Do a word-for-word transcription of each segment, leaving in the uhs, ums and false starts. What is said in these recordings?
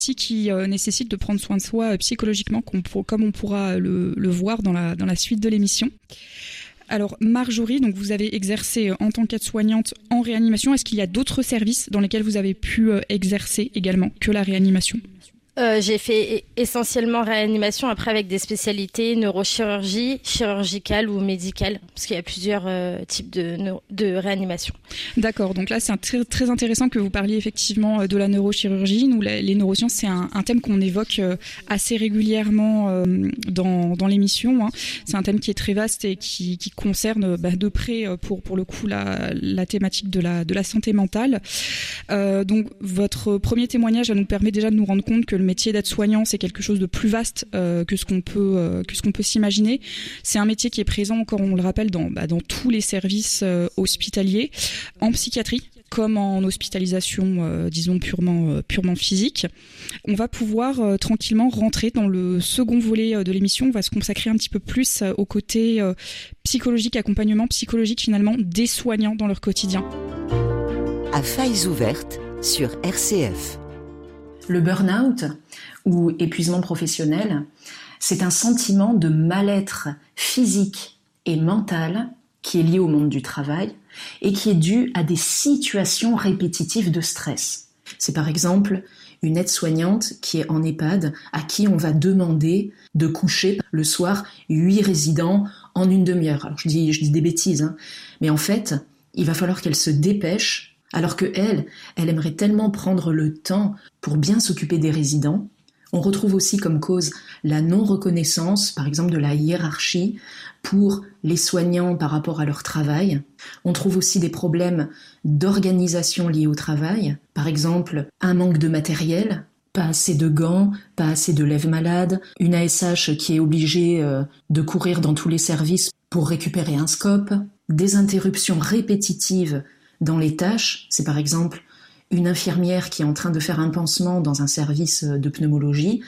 qui euh, nécessite de prendre soin de soi euh, psychologiquement, comme, comme on pourra le, le voir dans la, dans la suite de l'émission. Alors Marjorie, donc vous avez exercé en tant qu'aide-soignante en réanimation. Est-ce qu'il y a d'autres services dans lesquels vous avez pu euh, exercer également que la réanimation ? Euh, j'ai fait essentiellement réanimation, après avec des spécialités neurochirurgie, chirurgicale ou médicale, parce qu'il y a plusieurs euh, types de, neuro- de réanimation. D'accord, donc là c'est un très, très intéressant que vous parliez effectivement de la neurochirurgie. Nous, la, les neurosciences, c'est un, un thème qu'on évoque euh, assez régulièrement euh, dans, dans l'émission. Hein. C'est un thème qui est très vaste et qui, qui concerne bah, de près, pour, pour le coup, la, la thématique de la, de la santé mentale. Euh, donc votre premier témoignage, ça nous permet déjà de nous rendre compte que le métier d'aide-soignant, c'est quelque chose de plus vaste euh, que ce qu'on peut euh, que ce qu'on peut s'imaginer. C'est un métier qui est présent, encore on le rappelle, dans bah, dans tous les services euh, hospitaliers, en psychiatrie comme en hospitalisation, euh, disons purement euh, purement physique. On va pouvoir euh, tranquillement rentrer dans le second volet euh, de l'émission. On va se consacrer un petit peu plus euh, au côté euh, psychologique, accompagnement psychologique finalement des soignants dans leur quotidien. À failles ouvertes sur R C F. Le burn-out ou épuisement professionnel, c'est un sentiment de mal-être physique et mental qui est lié au monde du travail et qui est dû à des situations répétitives de stress. C'est par exemple une aide-soignante qui est en EHPAD à qui on va demander de coucher le soir huit résidents en une demi-heure. Alors je dis, je dis des bêtises, hein, mais en fait, il va falloir qu'elle se dépêche. Alors que elle, elle aimerait tellement prendre le temps pour bien s'occuper des résidents. On retrouve aussi comme cause la non-reconnaissance, par exemple, de la hiérarchie pour les soignants par rapport à leur travail. On trouve aussi des problèmes d'organisation liés au travail. Par exemple, un manque de matériel, pas assez de gants, pas assez de lève-malades, une A S H qui est obligée de courir dans tous les services pour récupérer un scope, des interruptions répétitives dans les tâches. C'est par exemple une infirmière qui est en train de faire un pansement dans un service de pneumologie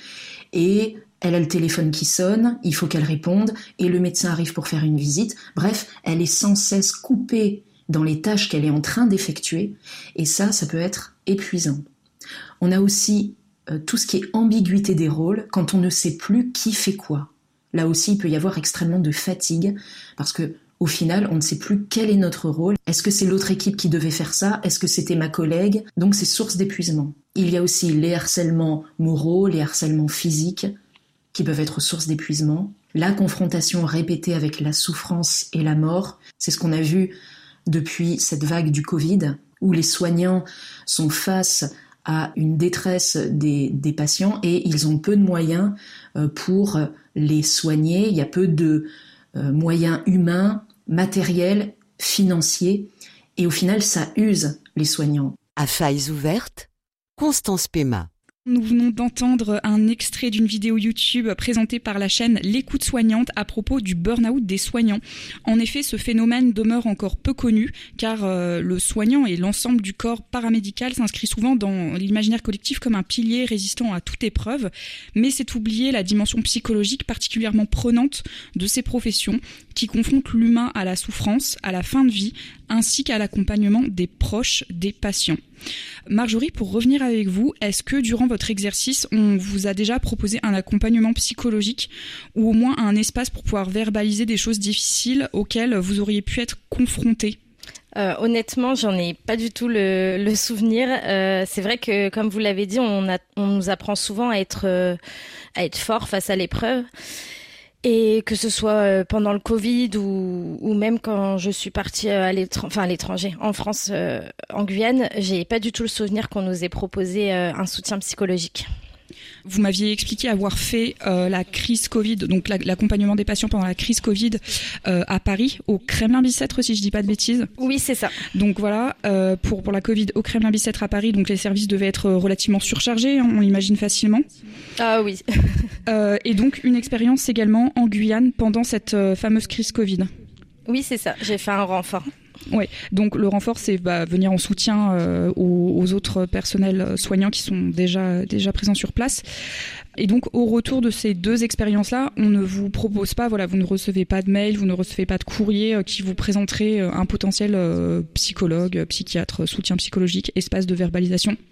et elle a le téléphone qui sonne, il faut qu'elle réponde et le médecin arrive pour faire une visite. Bref, elle est sans cesse coupée dans les tâches qu'elle est en train d'effectuer et ça, ça peut être épuisant. On a aussi euh, tout ce qui est ambiguïté des rôles quand on ne sait plus qui fait quoi. Là aussi, il peut y avoir extrêmement de fatigue parce que au final, on ne sait plus quel est notre rôle. Est-ce que c'est l'autre équipe qui devait faire ça ? Est-ce que c'était ma collègue ? Donc c'est source d'épuisement. Il y a aussi les harcèlements moraux, les harcèlements physiques qui peuvent être source d'épuisement. La confrontation répétée avec la souffrance et la mort, c'est ce qu'on a vu depuis cette vague du Covid, où les soignants sont face à une détresse des, des patients et ils ont peu de moyens pour les soigner. Il y a peu de euh, moyens humains, matériel, financier, et au final, ça use les soignants. À failles ouvertes, Constance Pema. Nous venons d'entendre un extrait d'une vidéo YouTube présentée par la chaîne L'écoute soignante à propos du burn-out des soignants. En effet, ce phénomène demeure encore peu connu car euh, le soignant et l'ensemble du corps paramédical s'inscrit souvent dans l'imaginaire collectif comme un pilier résistant à toute épreuve, mais c'est oublier la dimension psychologique particulièrement prenante de ces professions qui confrontent l'humain à la souffrance, à la fin de vie, ainsi qu'à l'accompagnement des proches des patients. Marjorie, pour revenir avec vous, est-ce que durant votre exercice, on vous a déjà proposé un accompagnement psychologique ou au moins un espace pour pouvoir verbaliser des choses difficiles auxquelles vous auriez pu être confronté ? Euh, honnêtement, j'en ai pas du tout le, le souvenir. Euh, c'est vrai que, comme vous l'avez dit, on, a, on nous apprend souvent à être, euh, à être fort face à l'épreuve. Et que ce soit pendant le Covid ou, ou même quand je suis partie à l'étranger, enfin à l'étranger, en France, euh, en Guyane, j'ai pas du tout le souvenir qu'on nous ait proposé euh, un soutien psychologique. Vous m'aviez expliqué avoir fait euh, la crise Covid, donc la, l'accompagnement des patients pendant la crise Covid euh, à Paris, au Kremlin-Bicêtre, si je dis pas de bêtises. Oui, c'est ça. Donc voilà, euh, pour, pour la Covid au Kremlin-Bicêtre à Paris, donc les services devaient être relativement surchargés, on l'imagine facilement. Ah oui. euh, et donc une expérience également en Guyane pendant cette euh, fameuse crise Covid. Oui, c'est ça, j'ai fait un renfort. Oui, donc le renfort, c'est bah, venir en soutien euh, aux, aux autres personnels soignants qui sont déjà, déjà présents sur place. Et donc, au retour de ces deux expériences-là, on ne vous propose pas, voilà, vous ne recevez pas de mail, vous ne recevez pas de courrier euh, qui vous présenterait euh, un potentiel euh, psychologue, psychiatre, soutien psychologique, espace de verbalisation.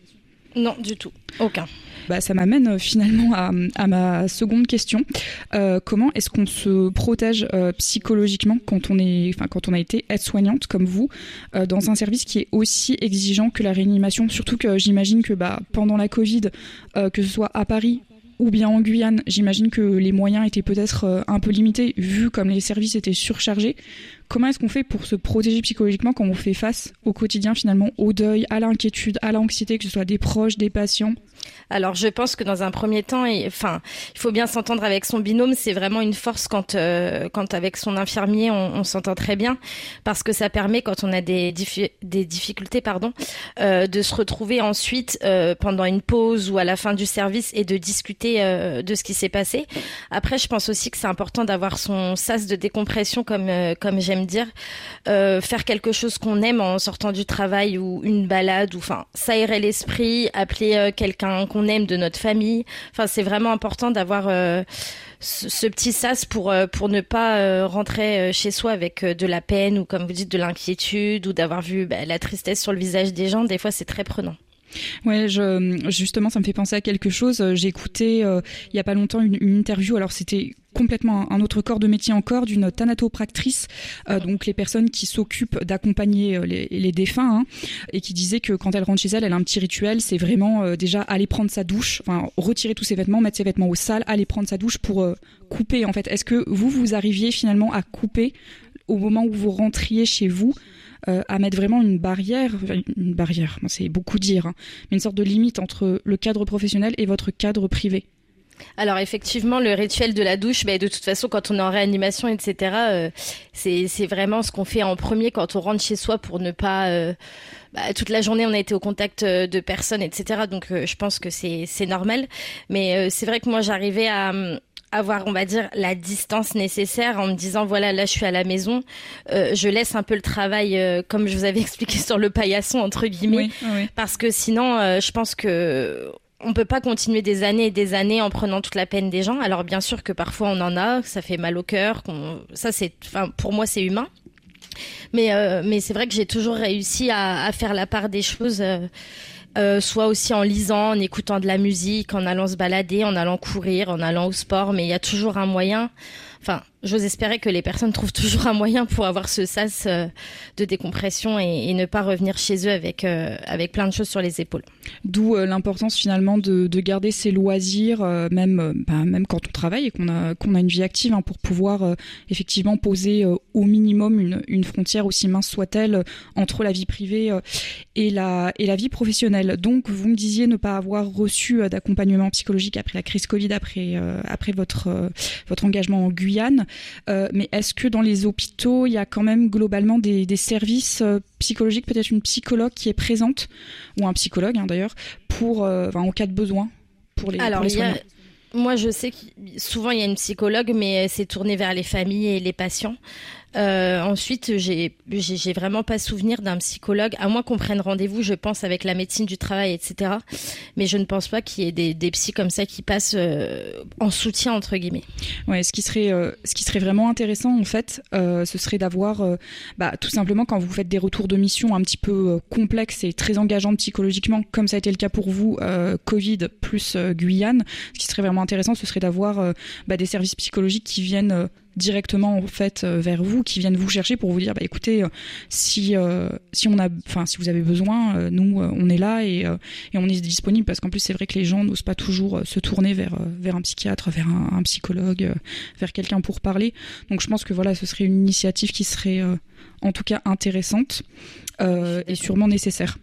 Non, du tout, aucun. Bah, ça m'amène euh, finalement à, à ma seconde question. Euh, comment est-ce qu'on se protège euh, psychologiquement quand on est, enfin quand on a été aide-soignante comme vous, euh, dans un service qui est aussi exigeant que la réanimation, surtout que j'imagine que bah, pendant la Covid, euh, que ce soit à Paris ou bien en Guyane, j'imagine que les moyens étaient peut-être euh, un peu limités vu comme les services étaient surchargés. Comment est-ce qu'on fait pour se protéger psychologiquement quand on fait face au quotidien finalement, au deuil, à l'inquiétude, à l'anxiété, que ce soit des proches, des patients ? Alors, je pense que dans un premier temps, et, enfin, il faut bien s'entendre avec son binôme. C'est vraiment une force quand, euh, quand avec son infirmier, on, on s'entend très bien, parce que ça permet, quand on a des, diffi- des difficultés, pardon, euh, de se retrouver ensuite euh, pendant une pause ou à la fin du service et de discuter euh, de ce qui s'est passé. Après, je pense aussi que c'est important d'avoir son sas de décompression, comme euh, comme j'aime dire, euh, faire quelque chose qu'on aime en sortant du travail ou une balade, ou enfin, s'aérer l'esprit, appeler euh, quelqu'un qu'on aime de notre famille. Enfin, c'est vraiment important d'avoir euh, ce, ce petit sas pour euh, pour ne pas euh, rentrer chez soi avec euh, de la peine ou, comme vous dites, de l'inquiétude, ou d'avoir vu bah, la tristesse sur le visage des gens. Des fois, c'est très prenant. Ouais, je, justement, ça me fait penser à quelque chose. J'ai écouté euh, il y a pas longtemps une, une interview. Alors c'était complètement un autre corps de métier encore, d'une thanatopractrice, euh, donc les personnes qui s'occupent d'accompagner les, les défunts, hein, et qui disait que quand elle rentre chez elle, elle a un petit rituel, c'est vraiment euh, déjà aller prendre sa douche, enfin retirer tous ses vêtements, mettre ses vêtements au sale, aller prendre sa douche pour euh, couper en fait. Est-ce que vous, vous arriviez finalement à couper au moment où vous rentriez chez vous, euh, à mettre vraiment une barrière, une barrière, c'est beaucoup dire, hein, mais une sorte de limite entre le cadre professionnel et votre cadre privé? Alors effectivement, le rituel de la douche, bah, de toute façon, quand on est en réanimation, et cetera, euh, c'est, c'est vraiment ce qu'on fait en premier quand on rentre chez soi pour ne pas... Euh, bah, toute la journée, on a été au contact de personnes, et cetera. Donc euh, je pense que c'est, c'est normal. Mais euh, c'est vrai que moi, j'arrivais à... avoir, on va dire, la distance nécessaire en me disant, voilà, là, je suis à la maison, euh, je laisse un peu le travail, euh, comme je vous avais expliqué, sur le paillasson, entre guillemets, oui, oui. Parce que sinon, euh, je pense que on peut pas continuer des années et des années en prenant toute la peine des gens. Alors, bien sûr que parfois, on en a, ça fait mal au cœur, qu'on... ça, c'est, enfin, pour moi, c'est humain. Mais, euh, mais c'est vrai que j'ai toujours réussi à, à faire la part des choses, euh, Euh, soit aussi en lisant, en écoutant de la musique, en allant se balader, en allant courir, en allant au sport, mais il y a toujours un moyen. Enfin, j'ose espérer que les personnes trouvent toujours un moyen pour avoir ce sas euh, de décompression et, et ne pas revenir chez eux avec euh, avec plein de choses sur les épaules. D'où euh, l'importance finalement de, de garder ses loisirs, euh, même euh, bah, même quand on travaille et qu'on a qu'on a une vie active, hein, pour pouvoir euh, effectivement poser euh, au minimum une une frontière, aussi mince soit-elle, euh, entre la vie privée euh, et la et la vie professionnelle. Donc vous me disiez ne pas avoir reçu euh, d'accompagnement psychologique après la crise Covid, après euh, après votre euh, votre engagement en Guyane. Euh, mais est-ce que dans les hôpitaux, il y a quand même globalement des, des services euh, psychologiques, peut-être une psychologue qui est présente, ou un psychologue hein, d'ailleurs, pour, euh, enfin, en cas de besoin pour les, Alors, pour les soignants? Moi, je sais que souvent, il y a une psychologue, mais c'est tourné vers les familles et les patients. Euh, ensuite, j'ai, j'ai, j'ai vraiment pas souvenir d'un psychologue, à moins qu'on prenne rendez-vous, je pense, avec la médecine du travail, et cetera. Mais je ne pense pas qu'il y ait des, des psys comme ça qui passent euh, en soutien, entre guillemets. Ouais, ce qui serait, euh, ce qui serait vraiment intéressant, en fait, euh, ce serait d'avoir, euh, bah, tout simplement, quand vous faites des retours de mission un petit peu euh, complexes et très engageants psychologiquement, comme ça a été le cas pour vous, euh, Covid plus euh, Guyane, ce qui serait vraiment intéressant, ce serait d'avoir euh, bah, des services psychologiques qui viennent euh, directement en fait euh, vers vous, qui viennent vous chercher pour vous dire bah écoutez euh, si euh, si on a enfin si vous avez besoin euh, nous euh, on est là et euh, et on est disponible, parce qu'en plus c'est vrai que les gens n'osent pas toujours euh, se tourner vers euh, vers un psychiatre, vers un, un psychologue, euh, vers quelqu'un pour parler. Donc je pense que voilà, ce serait une initiative qui serait euh, en tout cas intéressante euh, et sûrement nécessaire.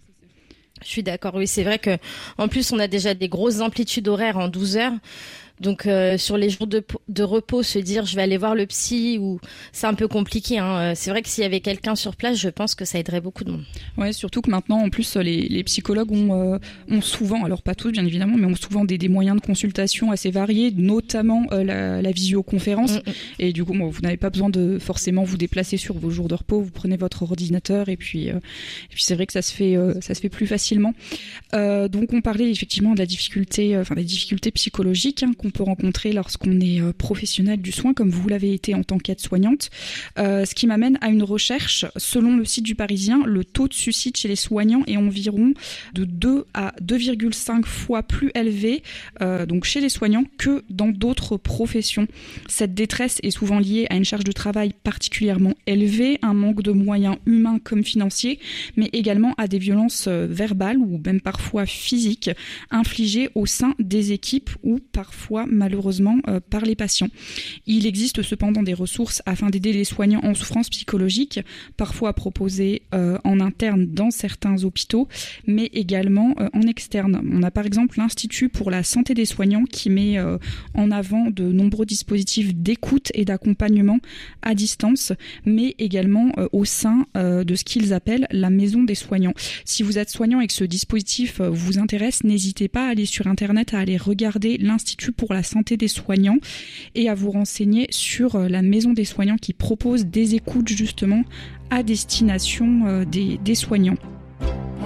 Je suis d'accord, oui, c'est vrai que en plus on a déjà des grosses amplitudes horaires en douze heures. Donc euh, sur les jours de, de repos, se dire je vais aller voir le psy, ou c'est un peu compliqué, hein. C'est vrai que s'il y avait quelqu'un sur place, je pense que ça aiderait beaucoup de monde. Ouais, surtout que maintenant en plus les, les psychologues ont, euh, ont souvent, alors pas tous bien évidemment, mais ont souvent des, des moyens de consultation assez variés, notamment euh, la, la visioconférence. Mm-hmm. Et du coup bon, vous n'avez pas besoin de forcément vous déplacer sur vos jours de repos, vous prenez votre ordinateur et puis, euh, et puis c'est vrai que ça se fait, euh, ça se fait plus facilement. Euh, donc on parlait effectivement de la difficulté, enfin des difficultés psychologiques hein, qu'on qu'on peut rencontrer lorsqu'on est euh, professionnel du soin, comme vous l'avez été en tant qu'aide-soignante. Euh, ce qui m'amène à une recherche. Selon le site du Parisien, le taux de suicide chez les soignants est environ de deux à deux virgule cinq fois plus élevé euh, donc chez les soignants que dans d'autres professions. Cette détresse est souvent liée à une charge de travail particulièrement élevée, un manque de moyens humains comme financiers, mais également à des violences verbales ou même parfois physiques infligées au sein des équipes ou parfois malheureusement euh, par les patients. Il existe cependant des ressources afin d'aider les soignants en souffrance psychologique, parfois proposées euh, en interne dans certains hôpitaux, mais également euh, en externe. On a par exemple l'Institut pour la santé des soignants qui met euh, en avant de nombreux dispositifs d'écoute et d'accompagnement à distance, mais également euh, au sein euh, de ce qu'ils appellent la maison des soignants. Si vous êtes soignant et que ce dispositif euh, vous intéresse, n'hésitez pas à aller sur Internet, à aller regarder l'Institut pour la santé des soignants et à vous renseigner sur euh, la maison des soignants qui propose des écoutes justement à destination euh, des, des soignants.